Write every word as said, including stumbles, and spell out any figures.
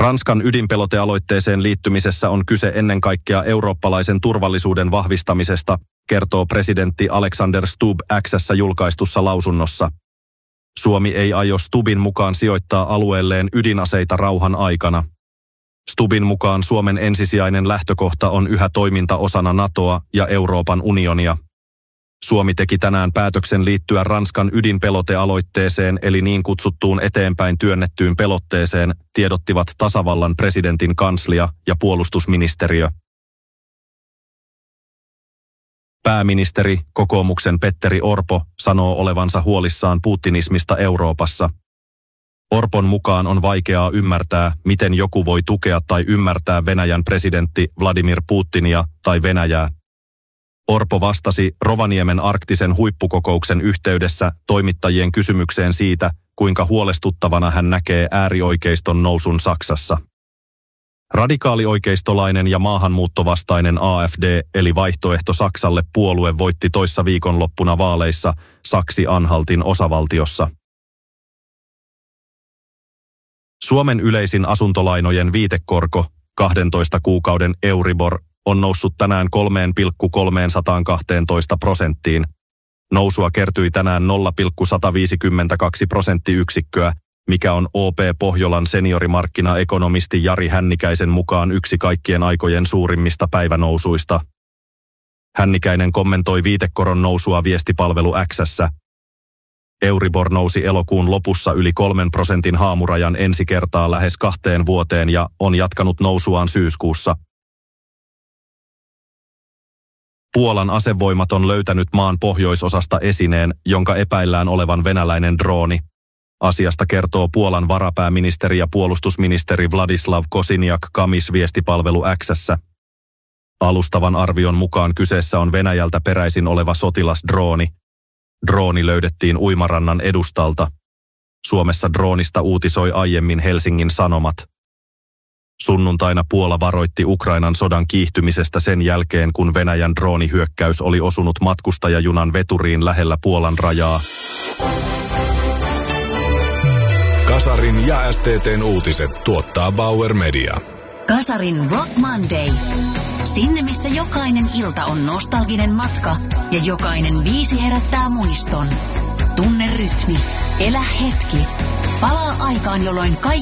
Ranskan ydinpelotealoitteeseen liittymisessä on kyse ennen kaikkea eurooppalaisen turvallisuuden vahvistamisesta, kertoo presidentti Alexander Stubb X:ssä julkaistussa lausunnossa. Suomi ei aio Stubbin mukaan sijoittaa alueelleen ydinaseita rauhan aikana. Stubbin mukaan Suomen ensisijainen lähtökohta on yhä toiminta osana NATOa ja Euroopan unionia. Suomi teki tänään päätöksen liittyä Ranskan ydinpelotealoitteeseen eli niin kutsuttuun eteenpäin työnnettyyn pelotteeseen, tiedottivat tasavallan presidentin kanslia ja puolustusministeriö. Pääministeri, kokoomuksen Petteri Orpo, sanoo olevansa huolissaan putinismista Euroopassa. Orpon mukaan on vaikeaa ymmärtää, miten joku voi tukea tai ymmärtää Venäjän presidentti Vladimir Putinia tai Venäjää. Orpo vastasi Rovaniemen arktisen huippukokouksen yhteydessä toimittajien kysymykseen siitä, kuinka huolestuttavana hän näkee äärioikeiston nousun Saksassa. Radikaalioikeistolainen ja maahanmuuttovastainen A F D eli vaihtoehto Saksalle puolue voitti toissa viikonloppuna vaaleissa Saksi-Anhaltin osavaltiossa. Suomen yleisin asuntolainojen viitekorko, kahdentoista kuukauden Euribor, on noussut tänään kolme pilkku kolmesataakaksitoista prosenttiin. Nousua kertyi tänään nolla pilkku sata viisikymmentäkaksi prosenttiyksikköä, mikä on O P Pohjolan seniorimarkkinaekonomisti Jari Hännikäisen mukaan yksi kaikkien aikojen suurimmista päivänousuista. Hännikäinen kommentoi viitekoron nousua viestipalvelu X:ssä. Euribor nousi elokuun lopussa yli kolmen prosentin haamurajan ensi kertaa lähes kahteen vuoteen ja on jatkanut nousuaan syyskuussa. Puolan asevoimat on löytänyt maan pohjoisosasta esineen, jonka epäillään olevan venäläinen drooni. Asiasta kertoo Puolan varapääministeri ja puolustusministeri Władysław Kosiniak-Kamysz viestipalvelu X:ssä. Alustavan arvion mukaan kyseessä on Venäjältä peräisin oleva sotilasdrooni. Drooni löydettiin uimarannan edustalta. Suomessa droonista uutisoi aiemmin Helsingin Sanomat. Sunnuntaina Puola varoitti Ukrainan sodan kiihtymisestä sen jälkeen, kun Venäjän droonihyökkäys oli osunut matkustajajunan veturiin lähellä Puolan rajaa. Kasarin ja S T T:n uutiset tuottaa Bauer Media. Kasarin Rock Monday. Sinne, missä jokainen ilta on nostalginen matka ja jokainen biisi herättää muiston. Tunne rytmi. Elä hetki. Palaa aikaan, jolloin kaikki